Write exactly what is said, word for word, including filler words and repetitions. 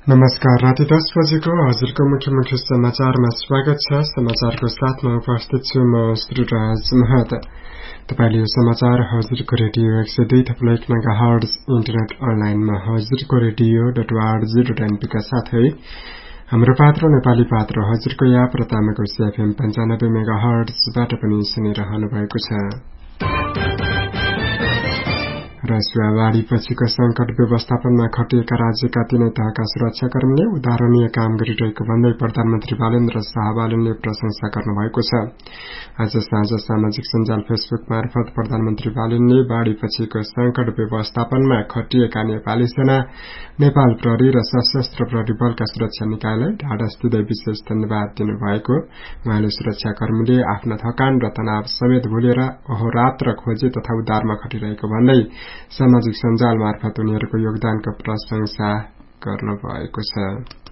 नमस्कार। राति दस बजेको हजुरको मुख्य मुख्य समाचारमा स्वागत छ। समाचारको साथमा उपस्थित छु म श्रीराज महत। तपाईले यो समाचार हजुरको रेडियो एक सय दुई थप्लो एक मेगा हर्ट्ज इन्टरनेट अनलाइनमा हजुरको रेडियो डट ओआरजी डट एनपीका साथै हाम्रो पात्र नेपाली पात्र हजुरको या प्रतामाको सीएफएम पञ्चानब्बे मेगा हर्ट्जबाट पनि सुनिरहनु भएको छ। रसुवाबाड़ी पछिको संकट व्यवस्थापनमा खटिएका राज्यका तीनै तहका सुरक्षाकर्मीले उदाहरणीय काम गरिरहेको भन्दै प्रधानमन्त्री बालेन्द्र शाह बालनले प्रशंसा गर्नुभएको छ। आज साँझ सामाजिक सञ्जाल फेसबुक मार्फत प्रधानमन्त्री बालनले बाढ़ी पछिको संकट व्यवस्थापनमा खटिएका नेपाली सेना, नेपाल प्रहरी र सशस्त्र प्रहरी बलका सुरक्षा निकायलाई ढाडस दिँदै विशेष धन्यवाद दिनुभएको। उहाँले सुरक्षाकर्मीले आफ्ना थकान र तनाव समेत भुलेर अहोरात्र खोजी तथा उद्धारमा खटिरहेको भन्दै सामाजिक सञ्जाल मार्फत उनीहरूको योगदानको प्रशंसा गर्नुभएको छ।